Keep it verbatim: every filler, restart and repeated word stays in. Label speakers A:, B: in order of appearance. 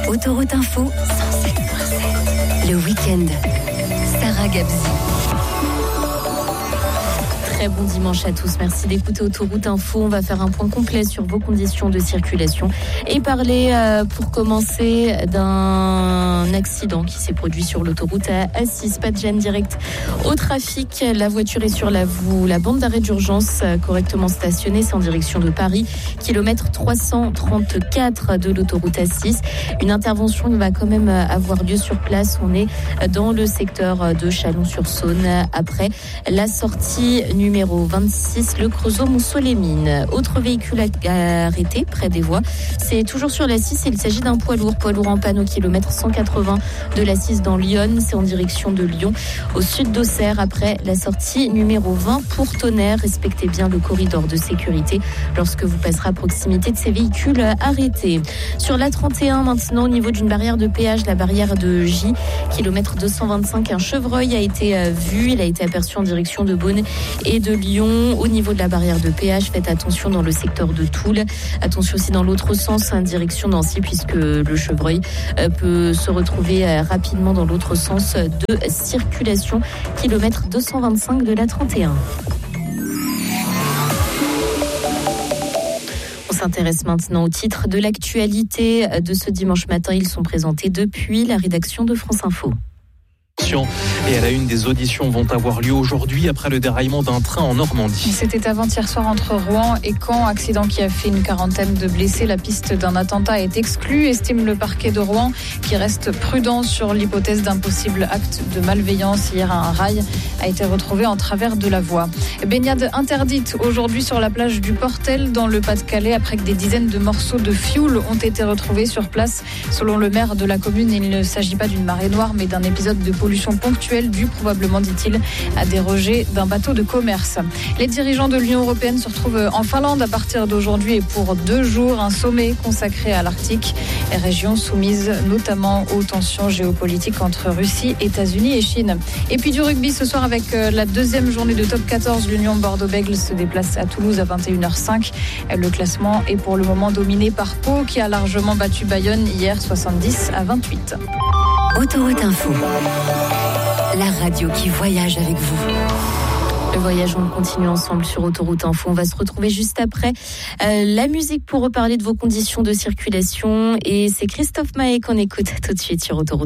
A: Autoroute Info, cent sept virgule sept. Le week-end. Sarah Gabzi. Très bon dimanche à tous. Merci d'écouter Autoroute Info. On va faire un point complet sur vos conditions de circulation et parler, euh, pour commencer, d'un accident qui s'est produit sur l'autoroute à Assis. Pas de gêne directe au trafic. La voiture est sur la, vous, la bande d'arrêt d'urgence euh, correctement stationnée. C'est en direction de Paris, kilomètre trois cent trente-quatre de l'autoroute Assis. Une intervention va quand même avoir lieu sur place. On est dans le secteur de Chalon-sur-Saône après la sortie numéro vingt-six, le Creusot Montceau-les-Mines. Autre véhicule arrêté près des voies, c'est toujours sur la six. Il s'agit d'un poids lourd, poids lourd en panne au kilomètre cent quatre-vingts de la six dans Lyon. C'est en direction de Lyon, au sud d'Auxerre, après la sortie numéro vingt pour Tonnerre. Respectez bien le corridor de sécurité lorsque vous passerez à proximité de ces véhicules arrêtés. Sur la trente et un, maintenant, au niveau d'une barrière de péage, la barrière de J, kilomètre deux cent vingt-cinq, un chevreuil a été vu. Il a été aperçu en direction de Beaune et de Lyon. Au niveau de la barrière de péage, faites attention dans le secteur de Toul. Attention aussi dans l'autre sens, en direction d'Ancy, puisque le chevreuil peut se retrouver rapidement dans l'autre sens de circulation. Kilomètre deux cent vingt-cinq de la trente et un. On s'intéresse maintenant au titre de l'actualité de ce dimanche matin. Ils sont présentés depuis la rédaction de France Info.
B: Et à la une, des auditions vont avoir lieu aujourd'hui après le déraillement d'un train en Normandie.
C: C'était avant-hier soir entre Rouen et Caen, accident qui a fait une quarantaine de blessés. La piste d'un attentat est exclue, estime le parquet de Rouen, qui reste prudent sur l'hypothèse d'un possible acte de malveillance. Hier, un rail a été retrouvé en travers de la voie. Baignade interdite aujourd'hui sur la plage du Portel dans le Pas-de-Calais après que des dizaines de morceaux de fioul ont été retrouvés sur place. Selon le maire de la commune, il ne s'agit pas d'une marée noire mais d'un épisode de pollution ponctuelle due probablement, dit-il, à des rejets d'un bateau de commerce. Les dirigeants de l'Union européenne se retrouvent en Finlande à partir d'aujourd'hui et pour deux jours, un sommet consacré à l'Arctique, région soumise notamment aux tensions géopolitiques entre Russie, États-Unis et Chine. Et puis du rugby ce soir avec la deuxième journée de top quatorze, l'Union Bordeaux-Bègles se déplace à Toulouse à vingt et une heures cinq. Le classement est pour le moment dominé par Pau qui a largement battu Bayonne hier soixante-dix à vingt-huit.
A: Autoroute Info, la radio qui voyage avec vous.
C: Le voyage, on continue ensemble sur Autoroute Info. On va se retrouver juste après euh, la musique pour reparler de vos conditions de circulation. Et c'est Christophe Maé qu'on écoute tout de suite sur Autoroute.